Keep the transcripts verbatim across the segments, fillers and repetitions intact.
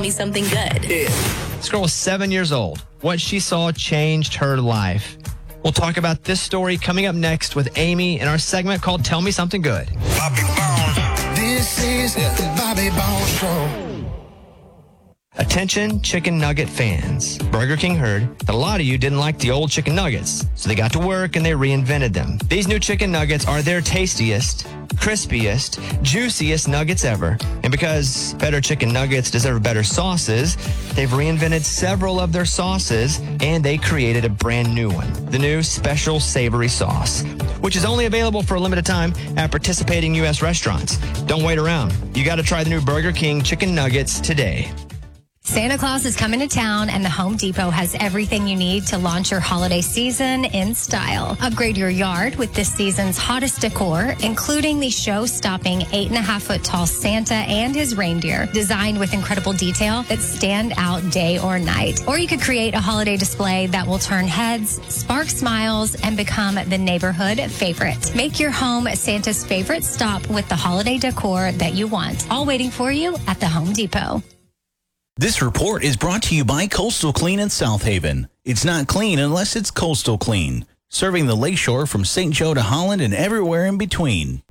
me something good. Yeah. This girl was seven years old. What she saw changed her life. We'll talk about this story coming up next with Amy in our segment called Tell Me Something Good. Bobby Bones. This is the Bobby Bones Show. Attention chicken nugget fans. Burger King heard that a lot of you didn't like the old chicken nuggets, so they got to work and they reinvented them. These new chicken nuggets are their tastiest, crispiest, juiciest nuggets ever. And because better chicken nuggets deserve better sauces, they've reinvented several of their sauces and they created a brand new one, the new Special Savory Sauce, which is only available for a limited time at participating U S restaurants. Don't wait around. You got to try the new Burger King chicken nuggets today. Santa Claus is coming to town, and the Home Depot has everything you need to launch your holiday season in style. Upgrade your yard with this season's hottest decor, including the show-stopping eight and a half foot tall Santa and his reindeer, designed with incredible detail that stand out day or night. Or you could create a holiday display that will turn heads, spark smiles, and become the neighborhood favorite. Make your home Santa's favorite stop with the holiday decor that you want, all waiting for you at the Home Depot. This report is brought to you by Coastal Clean in South Haven. It's not clean unless it's Coastal Clean, serving the lakeshore from Saint Joe to Holland and everywhere in between.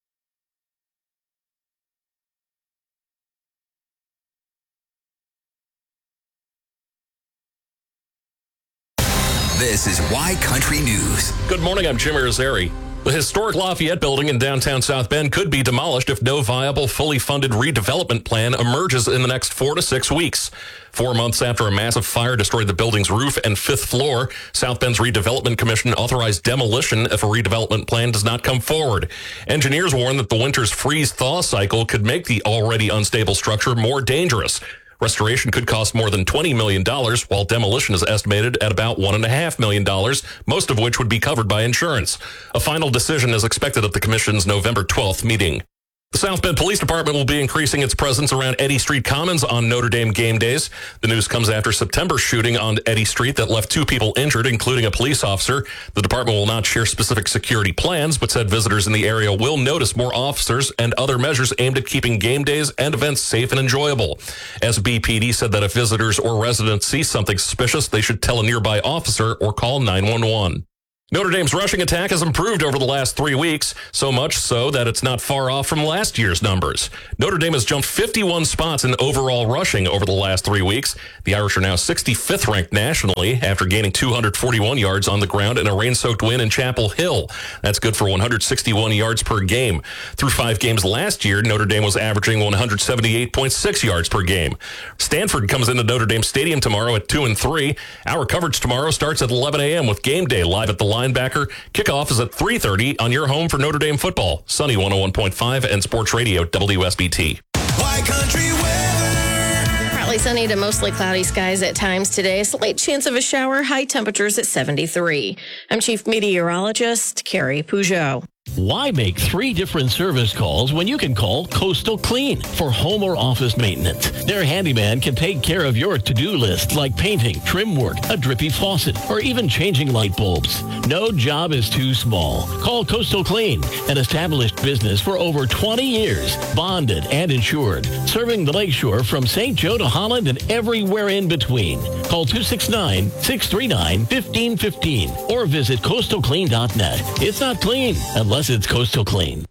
This is Y Country News. Good morning, I'm Jim Irizarry. The historic Lafayette building in downtown South Bend could be demolished if no viable, fully funded redevelopment plan emerges in the next four to six weeks. Four months after a massive fire destroyed the building's roof and fifth floor, South Bend's Redevelopment Commission authorized demolition if a redevelopment plan does not come forward. Engineers warn that the winter's freeze-thaw cycle could make the already unstable structure more dangerous. Restoration could cost more than twenty million dollars, while demolition is estimated at about one point five million dollars, most of which would be covered by insurance. A final decision is expected at the Commission's November twelfth meeting. The South Bend Police Department will be increasing its presence around Eddy Street Commons on Notre Dame game days. The news comes after September's shooting on Eddy Street that left two people injured, including a police officer. The department will not share specific security plans, but said visitors in the area will notice more officers and other measures aimed at keeping game days and events safe and enjoyable. S B P D said that if visitors or residents see something suspicious, they should tell a nearby officer or call nine one one. Notre Dame's rushing attack has improved over the last three weeks, so much so that it's not far off from last year's numbers. Notre Dame has jumped fifty-one spots in overall rushing over the last three weeks. The Irish are now sixty-fifth ranked nationally after gaining two hundred forty-one yards on the ground in a rain-soaked win in Chapel Hill. That's good for one hundred sixty-one yards per game. Through five games last year, Notre Dame was averaging one hundred seventy-eight point six yards per game. Stanford comes into Notre Dame Stadium tomorrow at two and three. Our coverage tomorrow starts at eleven a.m. with Game Day live at the linebacker. Kickoff is at three thirty on your home for Notre Dame football. Sunny one oh one point five and Sports Radio W S B T. Y Country weather. Partly sunny to mostly cloudy skies at times today. A slight chance of a shower. High temperatures at seventy-three. I'm Chief Meteorologist Carrie Peugeot. Why make three different service calls when you can call Coastal Clean for home or office maintenance? Their handyman can take care of your to-do list like painting, trim work, a drippy faucet, or even changing light bulbs. No job is too small. Call Coastal Clean, an established business for over twenty years, bonded and insured, serving the lakeshore from Saint Joe to Holland and everywhere in between. Call two six nine, six three nine, one five one five or visit coastal clean dot net. It's not clean unless it's Coastal Clean.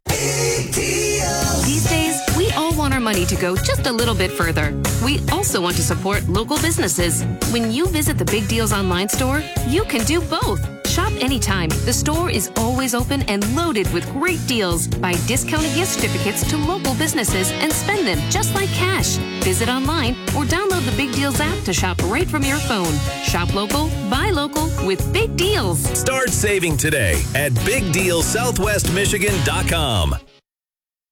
These days, we all want our money to go just a little bit further. We also want to support local businesses. When you visit the Big Deals online store, you can do both. Shop anytime. The store is always open and loaded with great deals. Buy discounted gift certificates to local businesses and spend them just like cash. Visit online or download the Big Deals app to shop right from your phone. Shop local, buy local with Big Deals. Start saving today at big deal southwest michigan dot com.